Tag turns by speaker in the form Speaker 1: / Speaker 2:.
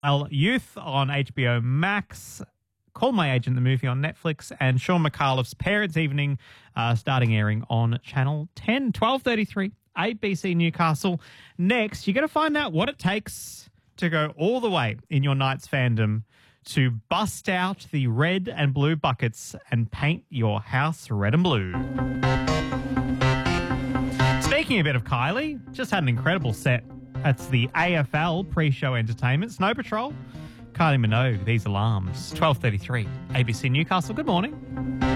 Speaker 1: Youth on HBO Max, Call My Agent, the movie on Netflix, and Sean McAuliffe's Parents' Evening starting airing on Channel 10, 12:33, ABC Newcastle. Next, you're going to find out what it takes to go all the way in your Knights fandom to bust out the red and blue buckets and paint your house red and blue. Speaking a bit of Kylie, just had an incredible set. That's the AFL pre-show entertainment. Snow Patrol, Kylie Minogue, These Alarms, 12:33, ABC Newcastle. Good morning.